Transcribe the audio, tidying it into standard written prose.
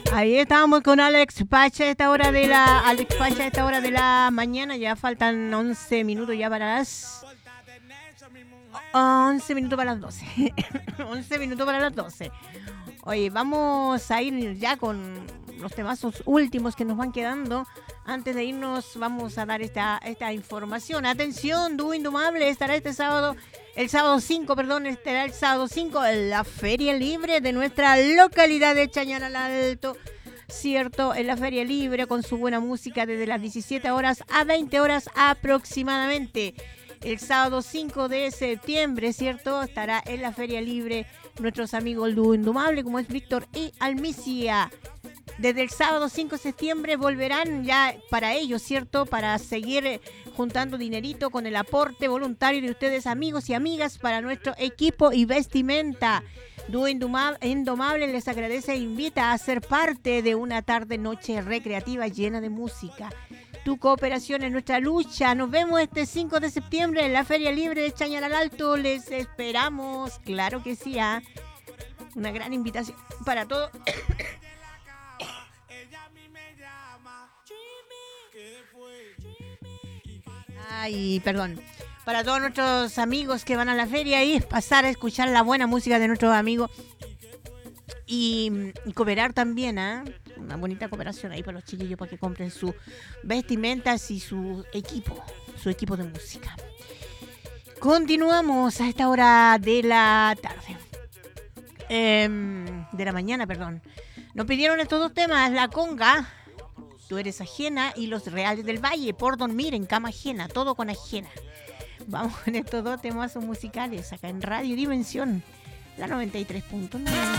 Ahí estábamos con Alex Pacha a esta hora de la mañana. Ya faltan 11 minutos ya para las 11 minutos para las 12. 11 minutos para las 12. Oye, vamos a ir ya con los temazos últimos que nos van quedando. Antes de irnos, vamos a dar esta información. Atención, Dúo Indomable estará estará el sábado 5 en la Feria Libre de nuestra localidad de Chañaral Alto. Cierto, en la Feria Libre con su buena música desde las 17 horas a 20 horas aproximadamente. El sábado 5 de septiembre, ¿cierto? Estará en la Feria Libre nuestros amigos el Dúo Indomable, como es Víctor y Almicia. Desde el sábado 5 de septiembre volverán ya para ellos, ¿cierto? Para seguir juntando dinerito con el aporte voluntario de ustedes, amigos y amigas, para nuestro equipo y vestimenta. Dúo Indomable les agradece e invita a ser parte de una tarde-noche recreativa llena de música. Tu cooperación es nuestra lucha. Nos vemos este 5 de septiembre en la Feria Libre de Chañaral Alto. Les esperamos. Claro que sí, ¿eh? Una gran invitación para todos. Ay, perdón. Para todos nuestros amigos que van a la feria y pasar a escuchar la buena música de nuestros amigos. Y cooperar también, ¿eh? Una bonita cooperación ahí para los chiquillos para que compren sus vestimentas y su equipo de música. Continuamos a esta hora de la tarde. De la mañana, perdón. Nos pidieron estos dos temas, la conga, Tú eres ajena, y los Reales del Valle, por dormir en cama ajena, todo con ajena. Vamos con estos dos temas musicales acá en Radio Dimensión, la 93.9.